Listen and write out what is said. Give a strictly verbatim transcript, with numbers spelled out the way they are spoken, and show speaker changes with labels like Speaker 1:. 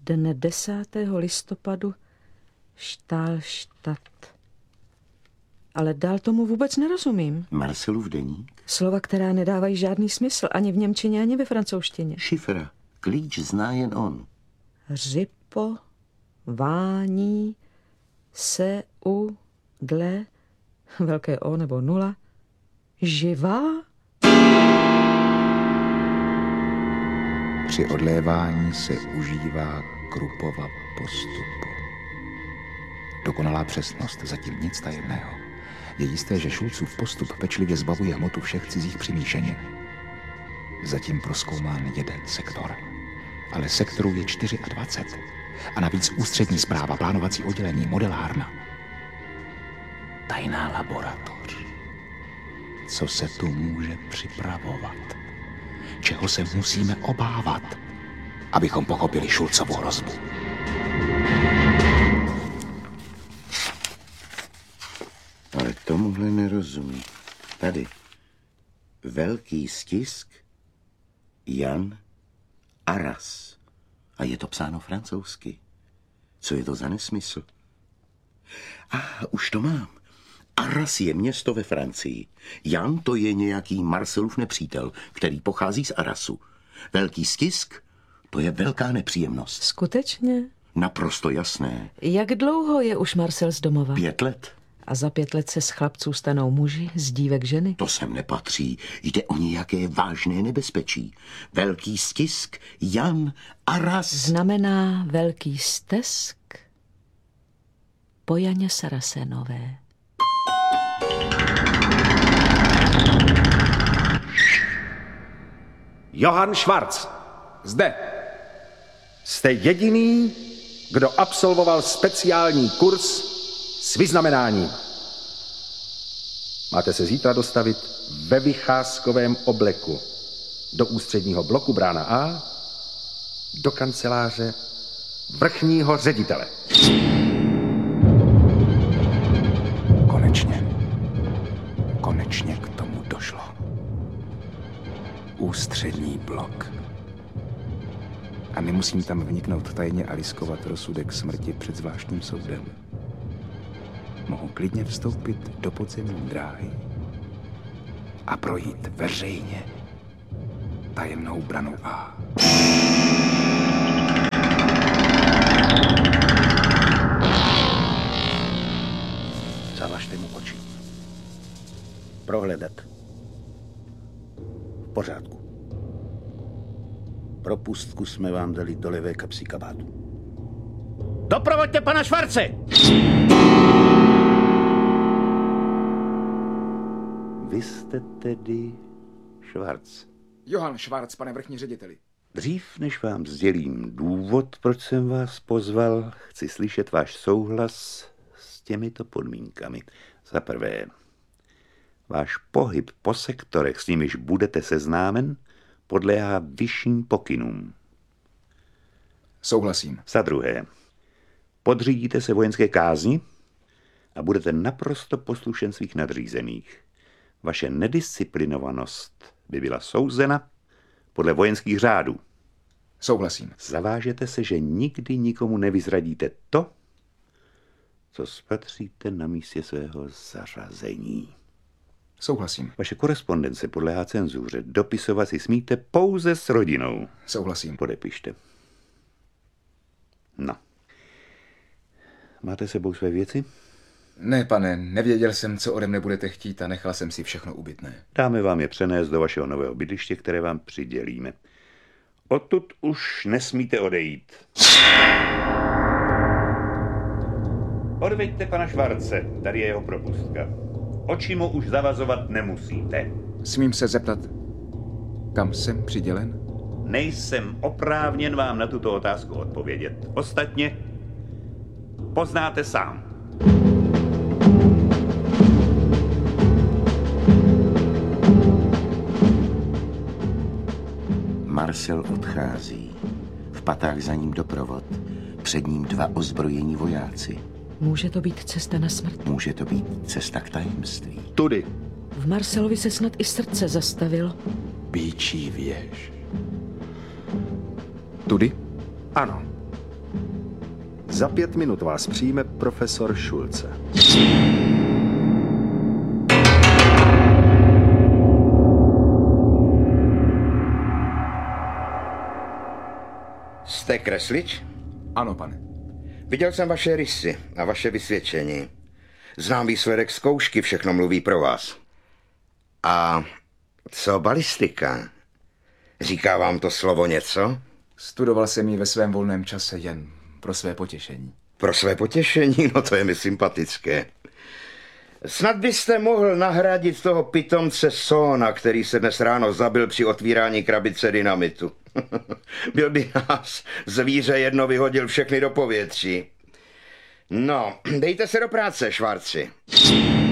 Speaker 1: dne desátého listopadu Stahlstadt. Ale dál tomu vůbec nerozumím.
Speaker 2: Marcelův deník?
Speaker 1: Slova, která nedávají žádný smysl, ani v němčině, ani ve francouzštině.
Speaker 2: Šifra. Klíč zná jen on.
Speaker 1: Řipo, vání, se, u, dle, velké O nebo nula, živá?
Speaker 3: Při odlévání se užívá Krupova postupu. Dokonalá přesnost, zatím nic tajemného. Je jisté, že Šulcův postup pečlivě zbavuje hmotu všech cizích přimíšenin. Zatím prozkoumán jeden sektor. Ale sektorů je dvacet čtyři. A navíc ústřední správa, plánovací oddělení, modelárna. Tajná laboratoř. Co se tu může připravovat? Čeho se musíme obávat, abychom pochopili Šulcovu hrozbu?
Speaker 2: Ale tomuhle nerozumím. Tady. Velký stisk Jan Arras. A je to psáno francouzsky. Co je to za nesmysl? A ah, už to mám. Arras je město ve Francii. Jan to je nějaký Marcelův nepřítel, který pochází z Arrasu. Velký stisk, to je velká nepříjemnost.
Speaker 1: Skutečně?
Speaker 2: Naprosto jasné.
Speaker 1: Jak dlouho je už Marcel z domova?
Speaker 2: Pět let.
Speaker 1: A za pět let se z chlapců stanou muži, z dívek ženy?
Speaker 2: To sem nepatří. Jde o nějaké vážné nebezpečí. Velký stisk, Jan Arras.
Speaker 1: Znamená velký stesk po Janě Sarasenové.
Speaker 4: Johann Schwarz. Zde. Jste jediný, kdo absolvoval speciální kurz s vyznamenáním. Máte se zítra dostavit ve vycházkovém obleku do ústředního bloku brána A, do kanceláře vrchního ředitele.
Speaker 3: Konečně. Konečně k tomu došlo. Ústřední blok. A nemusím tam vniknout tajně a riskovat rozsudek smrti před zvláštním soudem. Mohu klidně vstoupit do podzemní dráhy a projít veřejně tajemnou branou A.
Speaker 5: Zavažte mu oči. Prohledat. V pořádku. Propustku jsme vám dali do levé kapsy kabátu. Doprovoďte pana Švarce! Vy jste tedy Schwarz.
Speaker 3: Johann Schwarz, pane vrchní řediteli.
Speaker 5: Dřív, než vám sdělím důvod, proč jsem vás pozval, chci slyšet váš souhlas s těmito podmínkami. Za prvé, váš pohyb po sektorech, s nimiž budete seznámen, podléhá vyšším pokynům.
Speaker 3: Souhlasím.
Speaker 5: Za druhé, podřídíte se vojenské kázni a budete naprosto poslušen svých nadřízených. Vaše nedisciplinovanost by byla souzena podle vojenských řádů.
Speaker 3: Souhlasím.
Speaker 5: Zavážete se, že nikdy nikomu nevyzradíte to, co spatříte na místě svého zařazení.
Speaker 3: Souhlasím.
Speaker 5: Vaše korespondence podléhá cenzuře. Dopisovat si smíte pouze s rodinou.
Speaker 3: Souhlasím.
Speaker 5: Podepište. No. Máte sebou své věci?
Speaker 3: Ne, pane, nevěděl jsem, co ode mne budete chtít a nechal jsem si všechno ubytné.
Speaker 5: Dáme vám je přenést do vašeho nového bydliště, které vám přidělíme. Odtud už nesmíte odejít. Odveďte pana Švarce, tady je jeho propustka. Oči mu už zavazovat nemusíte.
Speaker 3: Smím se zeptat, kam jsem přidělen?
Speaker 5: Nejsem oprávněn vám na tuto otázku odpovědět. Ostatně poznáte sám.
Speaker 2: Marcel odchází. V patách za ním doprovod. Před ním dva ozbrojení vojáci.
Speaker 1: Může to být cesta na smrt?
Speaker 2: Může to být cesta k tajemství.
Speaker 4: Tudy.
Speaker 1: V Marcelovi se snad i srdce zastavilo.
Speaker 3: Býčí věž. Tudy?
Speaker 4: Ano. Za pět minut vás přijme profesor Schulze.
Speaker 2: Jste kreslič?
Speaker 3: Ano, pane.
Speaker 2: Viděl jsem vaše rysy a vaše vysvědčení. Znám výsledek zkoušky, všechno mluví pro vás. A co balistika? Říká vám to slovo něco?
Speaker 3: Studoval jsem ji ve svém volném čase jen pro své potěšení.
Speaker 2: Pro své potěšení? No to je mi sympatické. Snad byste mohl nahradit toho pitomce Sona, který se dnes ráno zabil při otvírání krabice dynamitu. Byl by nás zvíře jedno vyhodil všechny do povětří. No, dejte se do práce, Švarci.